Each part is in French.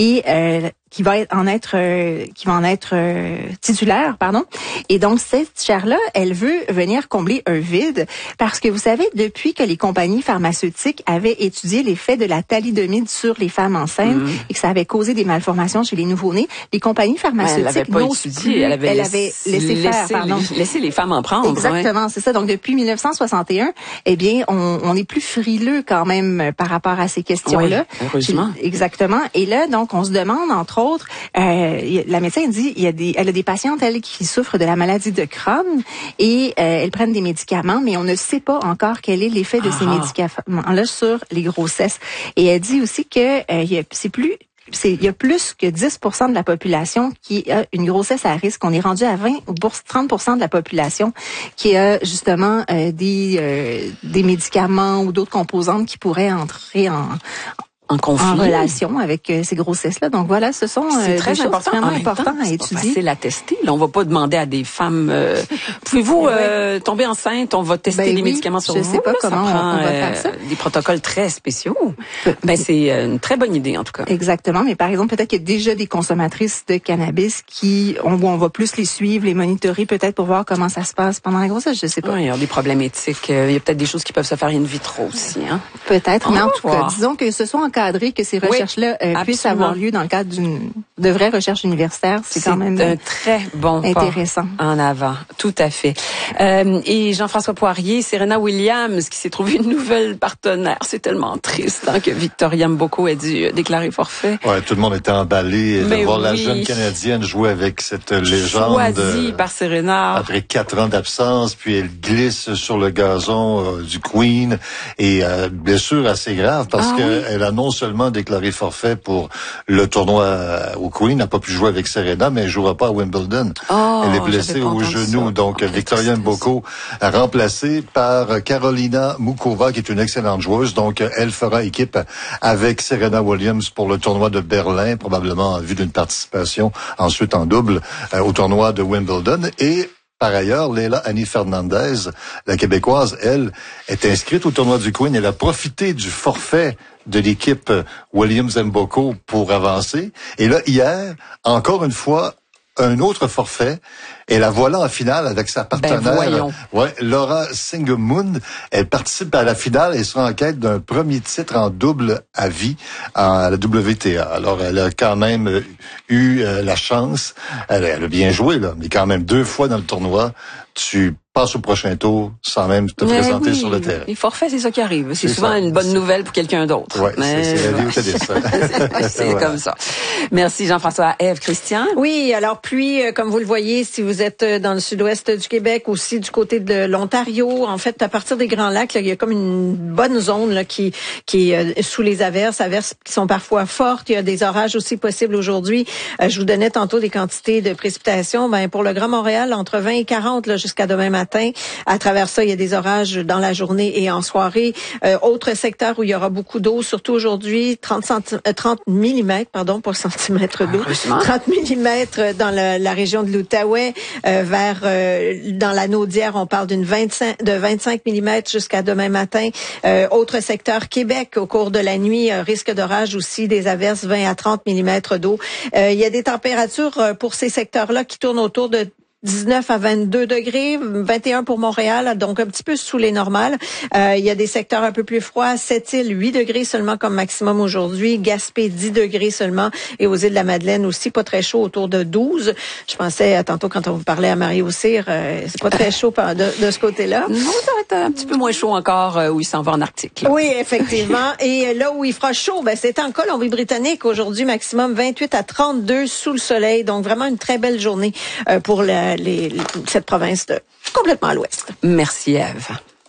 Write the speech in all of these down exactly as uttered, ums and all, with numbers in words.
et euh, qui va en être euh, qui va en être euh, titulaire, pardon. Et donc cette chaire-là, elle veut venir combler un vide parce que vous savez, depuis que les compagnies pharmaceutiques avaient étudié l'effet de la thalidomide sur les femmes enceintes mmh. et que ça avait causé des malformations chez les nouveau-nés, les compagnies pharmaceutiques ouais, n'osent plus. Elle avait, elle laissé, avait laissé faire, laissé, pardon. laissé les femmes en prendre. Exactement, ouais. c'est ça. Donc depuis mille neuf cent soixante et un, eh bien, on, on est plus frileux quand même par rapport à ces questions-là. Oui, heureusement. Exactement. Et là, donc, on se demande entre autres. Euh, la médecin dit, il y a des, elle a des patientes elle qui souffrent de la maladie de Crohn et euh, elles prennent des médicaments, mais on ne sait pas encore quel est l'effet de ah. ces médicaments-là sur les grossesses. Et elle dit aussi que euh, c'est plus C'est, il y a plus que dix pour cent de la population qui a une grossesse à risque. On est rendu à vingt ou trente pour cent de la population qui a justement euh, des euh, des médicaments ou d'autres composantes qui pourraient entrer en En, conflit. en relation avec euh, ces grossesses-là. Donc voilà, ce sont euh, c'est très des important, choses vraiment importantes à étudier. C'est facile à tester. Là, on va pas demander à des femmes euh, pouvez-vous euh, tomber enceinte, on va tester ben des oui, médicaments sur je vous. Je sais pas là, comment ça prend, on va faire ça. Euh, des protocoles très spéciaux. Ben c'est une très bonne idée en tout cas. Exactement, mais par exemple, peut-être qu'il y a déjà des consommatrices de cannabis qui on, on va plus les suivre, les monitorer peut-être pour voir comment ça se passe pendant la grossesse, je sais pas. Oui, il y a des problèmes éthiques, il y a peut-être des choses qui peuvent se faire in vitro aussi hein. Peut-être, oh, mais en tout wow. cas, disons que ce soit encadré, que ces recherches là euh, puissent avoir lieu dans le cadre d'une de vraies recherches universitaires, c'est, c'est quand même un très bon intéressant. Pas en avant, tout à fait. Euh, et Jean-François Poirier, Serena Williams qui s'est trouvé une nouvelle partenaire, c'est tellement triste hein, que Victoria Mboko ait dû déclarer forfait. Ouais, tout le monde était emballé Mais de voir oui. la jeune Canadienne jouer avec cette légende. Choisie par Serena. Après quatre ans d'absence, puis elle glisse sur le gazon euh, du Queen et euh, blessure assez grave parce ah, qu'elle oui. a non seulement déclaré forfait pour le tournoi au Queen, n'a pas pu jouer avec Serena, mais elle jouera pas à Wimbledon. Oh, elle est blessée au genou, ça. donc oh, Victoria Mboko remplacée par Carolina Mukova, qui est une excellente joueuse, donc elle fera équipe avec Serena Williams pour le tournoi de Berlin, probablement en vue d'une participation ensuite en double euh, au tournoi de Wimbledon. Et par ailleurs, Leila Annie Fernandez, la Québécoise, elle, est inscrite au tournoi du Queen. Elle a profité du forfait de l'équipe Williams-Mboko pour avancer. Et là, hier, encore une fois, un autre forfait. Et la voilà en finale avec sa partenaire. Ben voyons. Ouais, Laura Singemund. Elle participe à la finale et sera en quête d'un premier titre en double à vie à la W T A. Alors, elle a quand même eu euh, la chance. Elle, elle a bien joué, là, mais quand même deux fois dans le tournoi, tu passes au prochain tour sans même te mais présenter oui, sur le terrain. Les forfaits, c'est ça qui arrive. C'est, c'est souvent ça. une bonne nouvelle pour quelqu'un d'autre. Oui, mais... c'est, c'est la vie au tennis. c'est, c'est voilà. Comme ça. Merci Jean-François. Ève, Christian? Oui, alors pluie, comme vous le voyez, si vous êtes dans le sud-ouest du Québec, aussi du côté de l'Ontario, en fait, à partir des Grands Lacs, là, il y a comme une bonne zone là, qui, qui est euh, sous les averses, averses qui sont parfois fortes. Il y a des orages aussi possibles aujourd'hui. Euh, je vous donnais tantôt des quantités de précipitations. Ben, pour le Grand Montréal, entre vingt et quarante là, jusqu'à demain matin. À travers ça, il y a des orages dans la journée et en soirée. Euh, autre secteur où il y aura beaucoup d'eau, surtout aujourd'hui, trente, centi- euh, trente millimètres, pardon, pas centimètres d'eau, trente millimètres dans la, la région de l'Outaouais, euh, vers euh, dans la Naudière, on parle d'une vingt-cinq de vingt-cinq millimètres jusqu'à demain matin. Euh, autre secteur, Québec, au cours de la nuit, euh, risque d'orage aussi, des averses, vingt à trente millimètres d'eau. Euh, il y a des températures euh, pour ces secteurs-là qui tournent autour de dix-neuf à vingt-deux degrés, vingt et un pour Montréal, donc un petit peu sous les normales. Euh, il y a des secteurs un peu plus froids. Sept-Îles, huit degrés seulement comme maximum aujourd'hui. Gaspé, dix degrés seulement. Et aux îles de la Madeleine aussi, pas très chaud, autour de douze. Je pensais, tantôt, quand on vous parlait à Marie-Auxire, euh, c'est pas très chaud de, de ce côté-là. Non, ça va être un petit peu moins chaud encore euh, où il s'en va en Arctique. Là. Oui, effectivement. Et là où il fera chaud, ben, c'est en Colombie-Britannique. Aujourd'hui, maximum vingt-huit à trente-deux sous le soleil. Donc, vraiment une très belle journée euh, pour la Les, les, cette province de, complètement à l'ouest. Merci, Ève.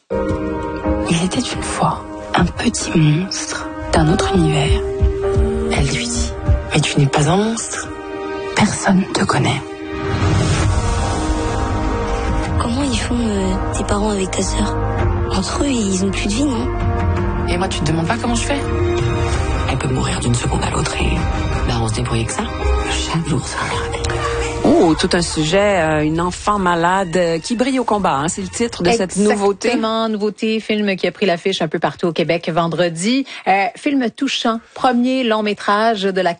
Il était une fois un petit monstre d'un autre univers. Elle lui dit, mais tu n'es pas un monstre. Personne ne te connaît. Comment ils font euh, tes parents avec ta sœur? Entre eux, ils ont plus de vie, non? Et moi, tu te demandes pas comment je fais? Elle peut mourir d'une seconde à l'autre et ben, on se débrouille avec ça. Chaque jour, ça merde. Oh, tout un sujet, euh, une enfant malade euh, qui brille au combat. Hein, c'est le titre de Exactement, cette nouveauté. Exactement, nouveauté, film qui a pris l'affiche un peu partout au Québec vendredi. Euh, film touchant, premier long métrage de la